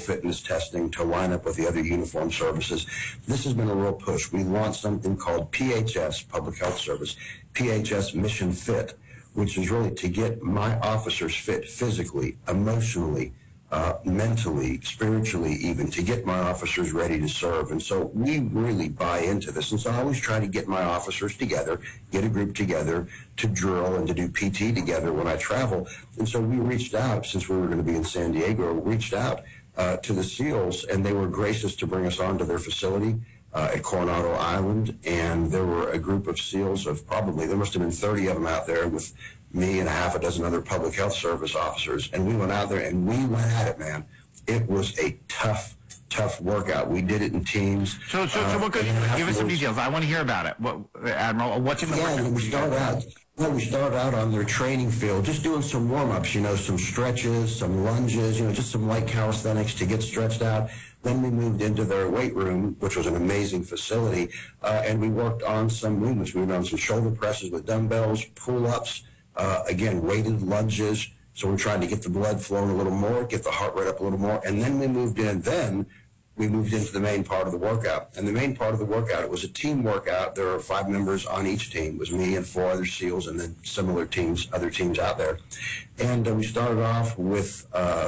fitness testing to line up with the other uniform services. This has been a real push. We launched something called PHS, Public Health Service, PHS Mission Fit, which is really to get my officers fit physically, emotionally, mentally, spiritually even, to get my officers ready to serve. And so we really buy into this. And so I always try to get my officers together, get a group together to drill and to do PT together when I travel. And so we reached out, since we were going to be in San Diego, reached out to the SEALs, and they were gracious to bring us onto their facility at Coronado Island. And there were a group of SEALs of probably, there must have been 30 of them out there with me and a half a dozen other public health service officers. And we went out there and we went at it, man. It was a tough workout. We did it in teams. So what could give us some details? I want to hear about it. Admiral, what's in the workout? We started out on their training field, just doing some warm-ups, some stretches, some lunges, just some light calisthenics to get stretched out. Then we moved into their weight room, which was an amazing facility, and we worked on some movements. We were on some shoulder presses with dumbbells, pull-ups, again, weighted lunges. So we're trying to get the blood flowing a little more, get the heart rate up a little more. And then we moved into the main part of the workout. And the main part of the workout, it was a team workout. There are 5 members on each team. It was me and 4 other SEALs and then similar teams, other teams out there. And we started off with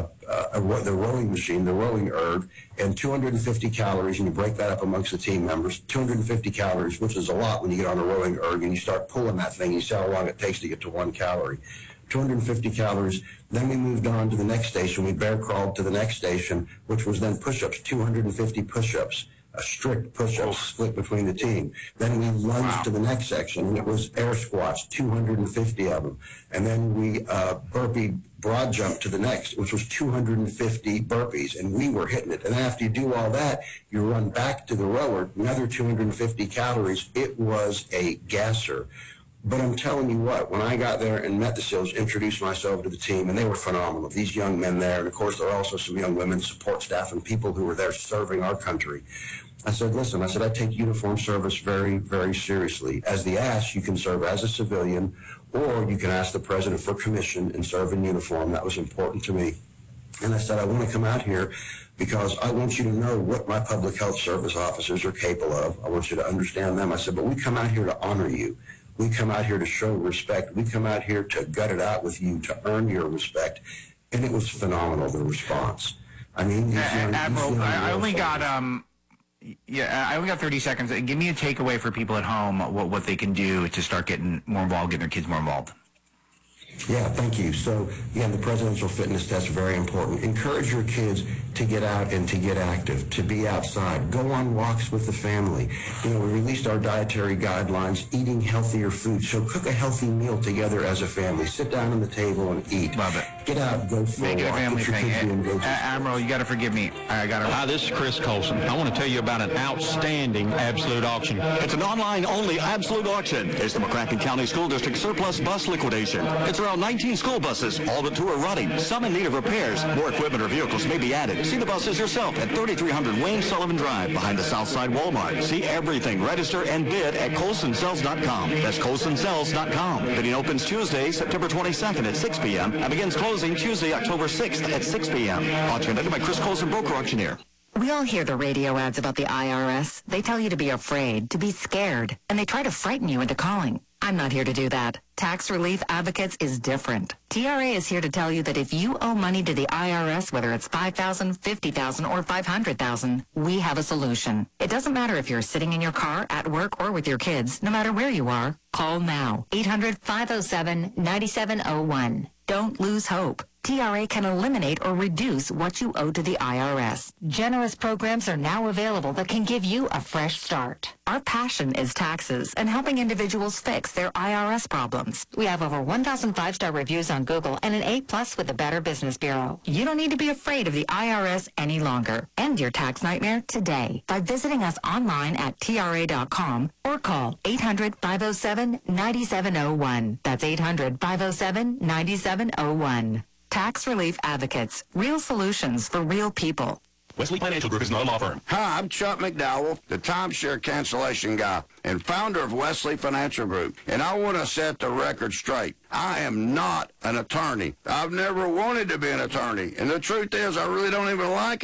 the rowing machine, the rowing erg, and 250 calories, and you break that up amongst the team members. 250 calories, which is a lot when you get on a rowing erg and you start pulling that thing. You see how long it takes to get to 1 calorie. 250 calories. Then we moved on to the next station. We bear crawled to the next station, which was then push-ups, 250 push-ups, a strict push-ups split between the team. Then we lunged to the next section, and it was air squats, 250 of them. And then we burpee broad jump to the next, which was 250 burpees, and we were hitting it. And after you do all that, you run back to the rower, another 250 calories. It was a gasser. But I'm telling you what, when I got there and met the SEALs, introduced myself to the team, and they were phenomenal. These young men there, and of course there are also some young women, support staff, and people who were there serving our country. I said, listen, I take uniform service very, very seriously. As the ASH, you can serve as a civilian, or you can ask the president for commission and serve in uniform. That was important to me. And I said, I want to come out here because I want you to know what my public health service officers are capable of. I want you to understand them. I said, but we come out here to honor you. We come out here to show respect. We come out here to gut it out with you, to earn your respect. And it was phenomenal, the response. I mean, Admiral, I only got 30 seconds. Give me a takeaway for people at home, what they can do to start getting more involved, getting their kids more involved. Yeah, thank you. So, again, the presidential fitness test is very important. Encourage your kids to get out and to get active, to be outside. Go on walks with the family. We released our dietary guidelines, eating healthier food. So cook a healthy meal together as a family. Sit down on the table and eat. Love it. Get out, go for a walk. Make it a family thing. Admiral, you got to forgive me. Hi, this is Chris Colson. I want to tell you about an outstanding Absolute Auction. It's an online-only Absolute Auction. It's the McCracken County School District Surplus Bus Liquidation. It's around 19 school buses, all but 2 are running, some in need of repairs. More equipment or vehicles may be added. See the buses yourself at 3300 Wayne Sullivan Drive behind the Southside Walmart. See everything, register, and bid at ColsonSells.com. That's ColsonSells.com. Bidding opens Tuesday, September 22nd at 6 p.m. and begins closing Tuesday, October 6th at 6 p.m. Auction conducted by Chris Colson, broker auctioneer. We all hear the radio ads about the IRS. They tell you to be afraid, to be scared, and they try to frighten you into calling. I'm not here to do that. Tax Relief Advocates is different. TRA is here to tell you that if you owe money to the IRS, whether it's $5,000, $50,000, or $500,000, we have a solution. It doesn't matter if you're sitting in your car, at work, or with your kids. No matter where you are, call now. 800-507-9701. Don't lose hope. TRA can eliminate or reduce what you owe to the IRS. Generous programs are now available that can give you a fresh start. Our passion is taxes and helping individuals fix their IRS problems. We have over 1,000 5-star reviews on Google and an A+ with the Better Business Bureau. You don't need to be afraid of the IRS any longer. End your tax nightmare today by visiting us online at TRA.com or call 800-507-9701. That's 800-507-9701. Tax Relief Advocates. Real solutions for real people. Wesley Financial Group is not a law firm. Hi, I'm Chuck McDowell, the timeshare cancellation guy and founder of Wesley Financial Group. And I want to set the record straight. I am not an attorney. I've never wanted to be an attorney. And the truth is, I really don't even like